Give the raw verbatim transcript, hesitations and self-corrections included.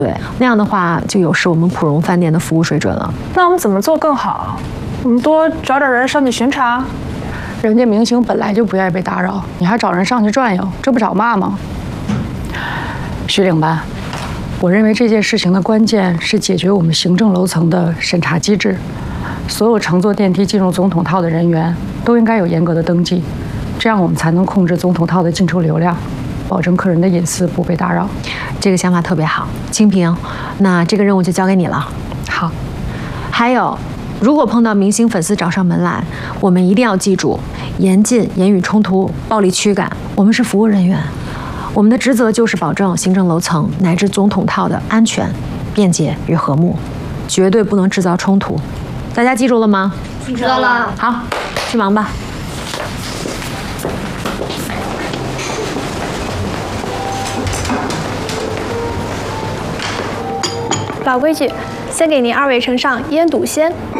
对，那样的话就有失我们普荣饭店的服务水准了。 那我们怎么做更好？我们多找点人上去巡查。 人家明星本来就不愿意被打扰，你还找人上去转悠，这不找骂吗？徐领班，我认为这件事情的关键是解决我们行政楼层的审查机制。所有乘坐电梯进入总统套的人员都应该有严格的登记，这样我们才能控制总统套的进出流量，保证客人的隐私不被打扰。 这个想法特别好，清平，那这个任务就交给你了。 好， 还有，如果碰到明星粉丝找上门来，我们一定要记住，严禁言语冲突、暴力驱赶。我们是服务人员，我们的职责就是保证行政楼层乃至总统套的安全、便捷与和睦，绝对不能制造冲突。大家记住了吗？ 知道了。 好，去忙吧。 老规矩，先给您二位呈上烟肚鲜。